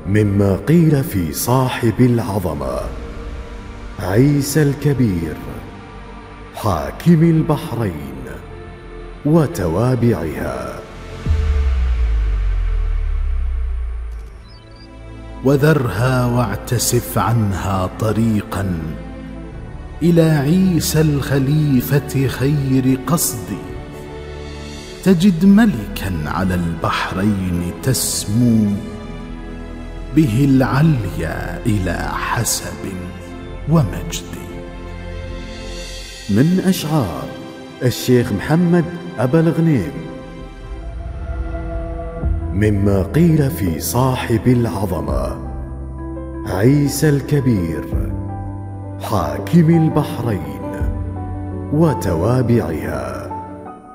مما قيل في صاحب العظمة عيسى الكبير حاكم البحرين وتوابعها. وذرها واعتسف عنها طريقا إلى عيسى الخليفة خير قصدي، تجد ملكا على البحرين تسمو به العليا إلى حسب ومجد. من أشعار الشيخ محمد أبا الغنيم. مما قيل في صاحب العظمة عيسى الكبير حاكم البحرين وتوابعها.